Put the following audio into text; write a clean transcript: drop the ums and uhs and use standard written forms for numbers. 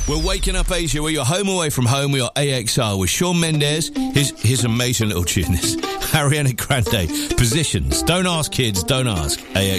We're waking up Asia. We're your home away from home. We are AXR with Shawn Mendes. His amazing little tune is Ariana Grande. Positions. Don't ask, kids. Don't ask. AXR.